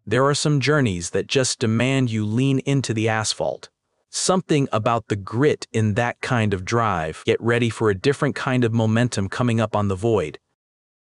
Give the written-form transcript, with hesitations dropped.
There are some journeys that just demand you lean into the asphalt. Something about the grit in that kind of drive. Get ready for a different kind of momentum coming up on The Void.